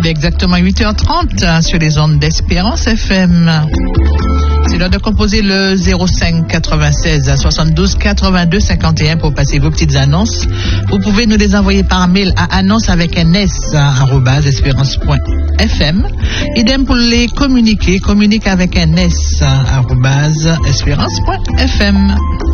exactement 8h30 sur les ondes d'Espérance FM. C'est l'heure de composer le 05 96 72 82 51 pour passer vos petites annonces. Vous pouvez nous les envoyer par mail à annonce avec un s @espérance.fm. Idem pour les communiquer, communique avec un s @espérance.fm.